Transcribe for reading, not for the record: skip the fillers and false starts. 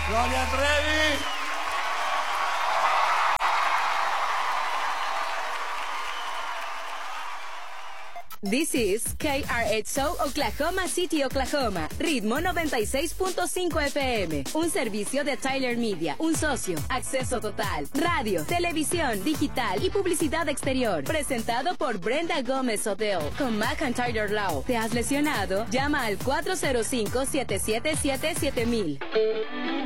Gloria Trevi. This is KRXO Oklahoma City, Oklahoma. Ritmo 96.5 FM. Un servicio de Tyler Media. Un socio. Acceso total. Radio, televisión, digital y publicidad exterior. Presentado por Brenda Gómez Odell. Con McIntyre Law. ¿Te has lesionado? Llama al 405-777-7000.